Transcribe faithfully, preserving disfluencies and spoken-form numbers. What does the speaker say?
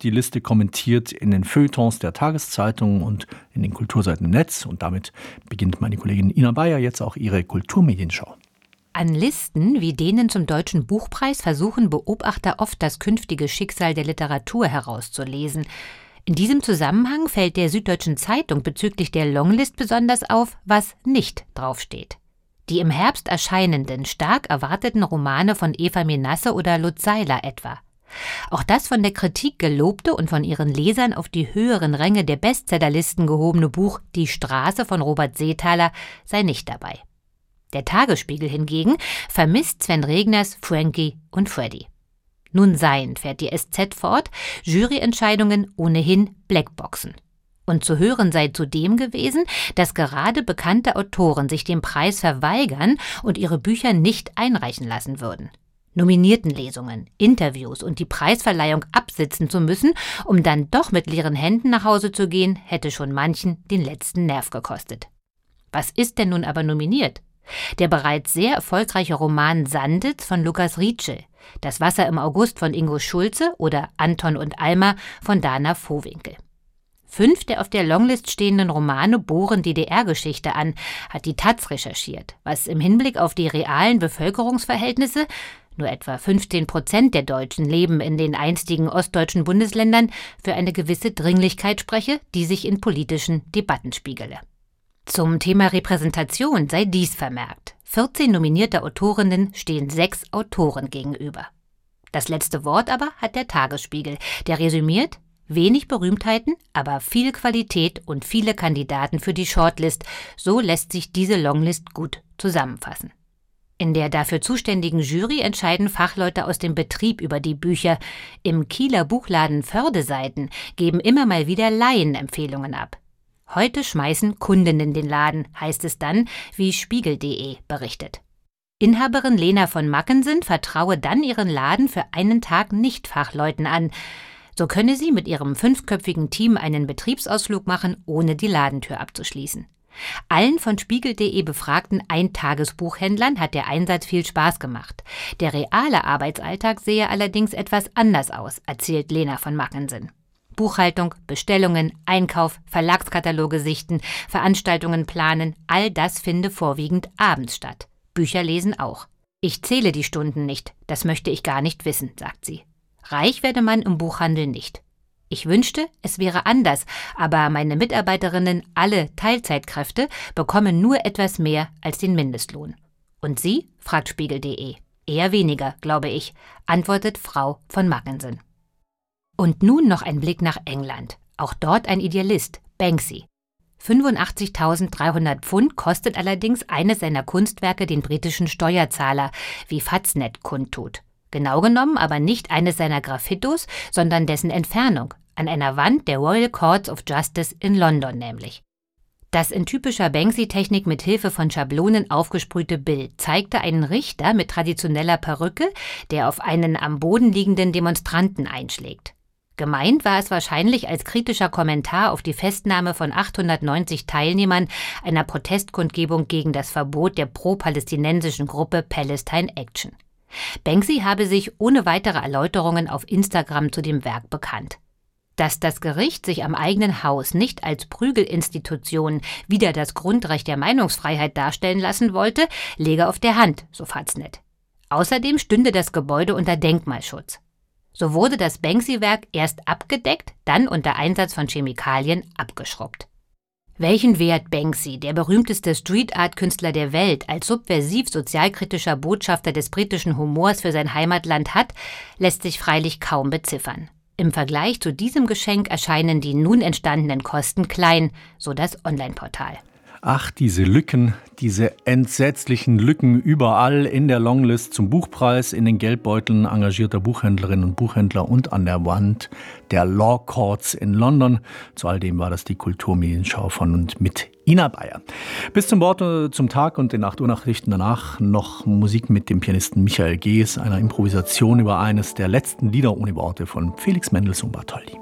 die Liste kommentiert in den Feuilletons der Tageszeitungen und in den Kulturseiten im Netz. Und damit beginnt meine Kollegin Ina Bayer jetzt auch ihre Kulturmedienschau. An Listen wie denen zum Deutschen Buchpreis versuchen Beobachter oft das künftige Schicksal der Literatur herauszulesen. In diesem Zusammenhang fällt der Süddeutschen Zeitung bezüglich der Longlist besonders auf, was nicht draufsteht. Die im Herbst erscheinenden, stark erwarteten Romane von Eva Menasse oder Lutz Seiler etwa. Auch das von der Kritik gelobte und von ihren Lesern auf die höheren Ränge der Bestsellerlisten gehobene Buch Die Straße von Robert Seethaler sei nicht dabei. Der Tagesspiegel hingegen vermisst Sven Regners Frankie und Freddy. Nun seien, fährt die S Z fort, Juryentscheidungen ohnehin Blackboxen. Und zu hören sei zudem gewesen, dass gerade bekannte Autoren sich dem Preis verweigern und ihre Bücher nicht einreichen lassen würden. Nominiertenlesungen, Interviews und die Preisverleihung absitzen zu müssen, um dann doch mit leeren Händen nach Hause zu gehen, hätte schon manchen den letzten Nerv gekostet. Was ist denn nun aber nominiert? Der bereits sehr erfolgreiche Roman Sanditz von Lukas Rietschel, Das Wasser im August von Ingo Schulze oder Anton und Alma von Dana Vohwinkel. Fünf der auf der Longlist stehenden Romane bohren D D R-Geschichte an, hat die Taz recherchiert, was im Hinblick auf die realen Bevölkerungsverhältnisse, nur etwa fünfzehn Prozent der Deutschen leben in den einstigen ostdeutschen Bundesländern, für eine gewisse Dringlichkeit spreche, die sich in politischen Debatten spiegele. Zum Thema Repräsentation sei dies vermerkt. vierzehn nominierte Autorinnen stehen sechs Autoren gegenüber. Das letzte Wort aber hat der Tagesspiegel, der resümiert: wenig Berühmtheiten, aber viel Qualität und viele Kandidaten für die Shortlist. So lässt sich diese Longlist gut zusammenfassen. In der dafür zuständigen Jury entscheiden Fachleute aus dem Betrieb über die Bücher. Im Kieler Buchladen Fördeseiten geben immer mal wieder Laien Empfehlungen ab. Heute schmeißen Kundinnen den Laden, heißt es dann, wie Spiegel punkt de berichtet. Inhaberin Lena von Mackensen vertraue dann ihren Laden für einen Tag nicht Fachleuten an. So könne sie mit ihrem fünfköpfigen Team einen Betriebsausflug machen, ohne die Ladentür abzuschließen. Allen von Spiegel punkt de befragten Eintagesbuchhändlern hat der Einsatz viel Spaß gemacht. Der reale Arbeitsalltag sehe allerdings etwas anders aus, erzählt Lena von Mackensen. Buchhaltung, Bestellungen, Einkauf, Verlagskataloge sichten, Veranstaltungen planen, all das finde vorwiegend abends statt. Bücher lesen auch. Ich zähle die Stunden nicht, das möchte ich gar nicht wissen, sagt sie. Reich werde man im Buchhandel nicht. Ich wünschte, es wäre anders, aber meine Mitarbeiterinnen, alle Teilzeitkräfte, bekommen nur etwas mehr als den Mindestlohn. Und Sie? Fragt Spiegel punkt de. Eher weniger, glaube ich, antwortet Frau von Mackensen. Und nun noch ein Blick nach England. Auch dort ein Idealist, Banksy. fünfundachtzigtausenddreihundert Pfund kostet allerdings eines seiner Kunstwerke den britischen Steuerzahler, wie Faznet kundtut. Genau genommen aber nicht eines seiner Graffitos, sondern dessen Entfernung, an einer Wand der Royal Courts of Justice in London nämlich. Das in typischer Banksy-Technik mit Hilfe von Schablonen aufgesprühte Bild zeigte einen Richter mit traditioneller Perücke, der auf einen am Boden liegenden Demonstranten einschlägt. Gemeint war es wahrscheinlich als kritischer Kommentar auf die Festnahme von achthundertneunzig Teilnehmern einer Protestkundgebung gegen das Verbot der pro-palästinensischen Gruppe Palestine Action. Banksy habe sich ohne weitere Erläuterungen auf Instagram zu dem Werk bekannt. Dass das Gericht sich am eigenen Haus nicht als Prügelinstitution wider das Grundrecht der Meinungsfreiheit darstellen lassen wollte, läge auf der Hand, so Faznet. Außerdem stünde das Gebäude unter Denkmalschutz. So wurde das Banksy-Werk erst abgedeckt, dann unter Einsatz von Chemikalien abgeschrubbt. Welchen Wert Banksy, der berühmteste Street-Art-Künstler der Welt, als subversiv-sozialkritischer Botschafter des britischen Humors für sein Heimatland hat, lässt sich freilich kaum beziffern. Im Vergleich zu diesem Geschenk erscheinen die nun entstandenen Kosten klein, so das Online-Portal. Ach, diese Lücken, diese entsetzlichen Lücken überall in der Longlist zum Buchpreis, in den Geldbeuteln engagierter Buchhändlerinnen und Buchhändler und an der Wand der Law Courts in London. Zu all dem war das die Kulturmedienschau von und mit Ina Bayer. Bis zum Wort zum Tag und den acht Uhr Nachrichten danach noch Musik mit dem Pianisten Michael Gees, einer Improvisation über eines der letzten Lieder ohne Worte von Felix Mendelssohn Bartholdy.